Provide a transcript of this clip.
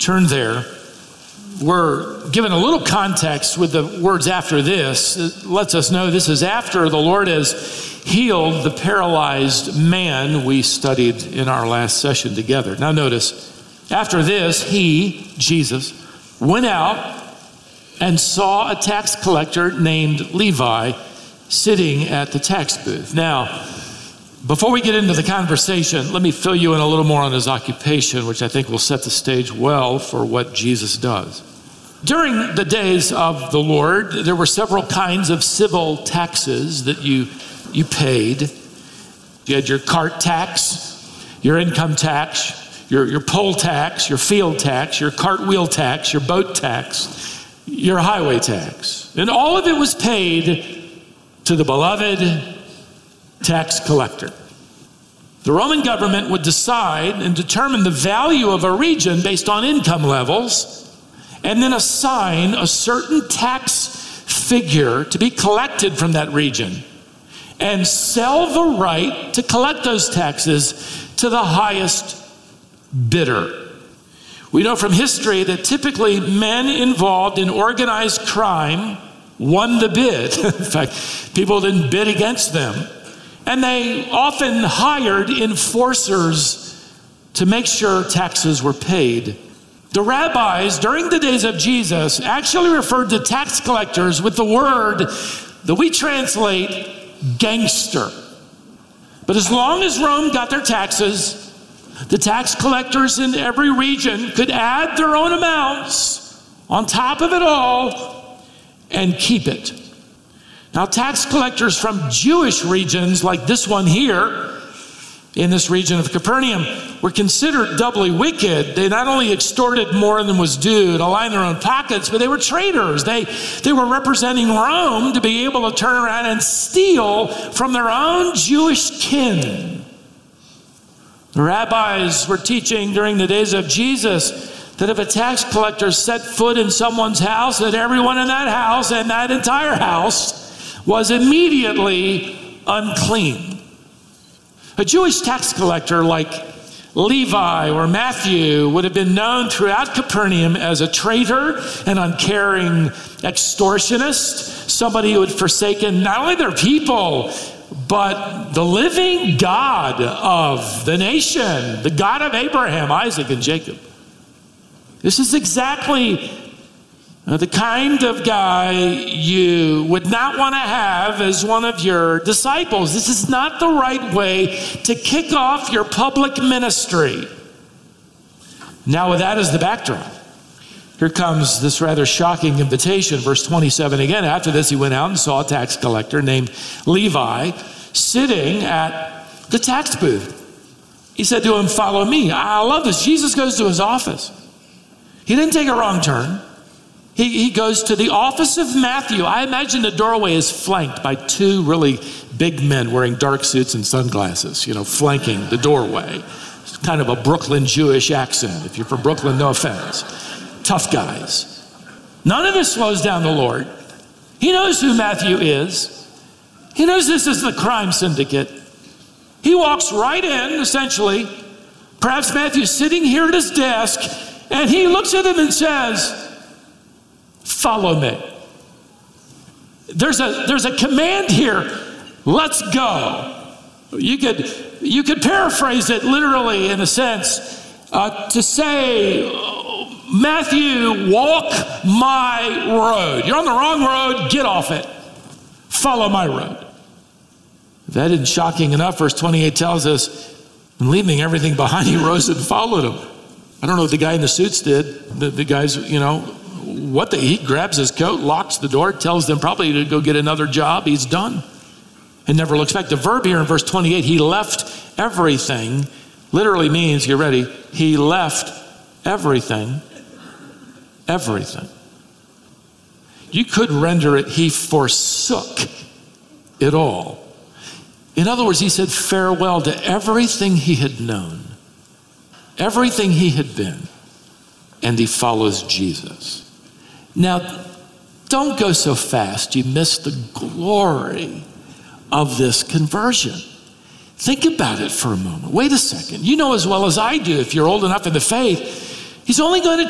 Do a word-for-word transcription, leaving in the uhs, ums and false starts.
turn there, we're given a little context with the words after this. It lets us know this is after the Lord has healed the paralyzed man we studied in our last session together. Now notice, after this, he, Jesus, went out and saw a tax collector named Levi sitting at the tax booth. Now, before we get into the conversation, let me fill you in a little more on his occupation, which I think will set the stage well for what Jesus does. During the days of the Lord, there were several kinds of civil taxes that you, you paid. You had your cart tax, your income tax, your, your poll tax, your field tax, your cartwheel tax, your boat tax, your highway tax. And all of it was paid to the beloved tax collector. The Roman government would decide and determine the value of a region based on income levels, and then assign a certain tax figure to be collected from that region and sell the right to collect those taxes to the highest bidder. We know from history that typically men involved in organized crime won the bid. In fact, people didn't bid against them. And they often hired enforcers to make sure taxes were paid. The rabbis during the days of Jesus actually referred to tax collectors with the word that we translate gangster. But as long as Rome got their taxes, the tax collectors in every region could add their own amounts on top of it all and keep it. Now, tax collectors from Jewish regions like this one here, in this region of Capernaum, were considered doubly wicked. They not only extorted more than was due to line their own pockets, but they were traitors. They, they were representing Rome to be able to turn around and steal from their own Jewish kin. The rabbis were teaching during the days of Jesus that if a tax collector set foot in someone's house, that everyone in that house and that entire house was immediately unclean. A Jewish tax collector like Levi or Matthew would have been known throughout Capernaum as a traitor, an uncaring extortionist, somebody who had forsaken not only their people, but the living God of the nation, the God of Abraham, Isaac, and Jacob. This is exactly Uh, the kind of guy you would not want to have as one of your disciples. This is not the right way to kick off your public ministry. Now, with that as the backdrop, here comes this rather shocking invitation. Verse twenty-seven again. After this, he went out and saw a tax collector named Levi sitting at the tax booth. He said to him, "Follow me." I love this. Jesus goes to his office. He didn't take a wrong turn. He, he goes to the office of Matthew. I imagine the doorway is flanked by two really big men wearing dark suits and sunglasses, you know, flanking the doorway. It's kind of a Brooklyn Jewish accent. If you're from Brooklyn, no offense. Tough guys. None of this slows down the Lord. He knows who Matthew is. He knows this is the crime syndicate. He walks right in, essentially. Perhaps Matthew's sitting here at his desk, and he looks at him and says, "Follow me." There's a there's a command here. Let's go. You could you could paraphrase it literally in a sense uh, to say, Matthew, walk my road. You're on the wrong road. Get off it. Follow my road. If that isn't shocking enough, verse twenty-eight tells us, and leaving everything behind, he rose and followed him. I don't know what the guy in the suits did. The, the guys, you know, what the, he grabs his coat, locks the door, tells them probably to go get another job. He's done and never looks back. The verb here in verse twenty-eight, he left everything, literally means, get ready, he left everything, everything. You could render it, he forsook it all. In other words, he said farewell to everything he had known, everything he had been, and he follows Jesus. Now, don't go so fast you miss the glory of this conversion. Think about it for a moment. Wait a second. You know as well as I do, if you're old enough in the faith, he's only going to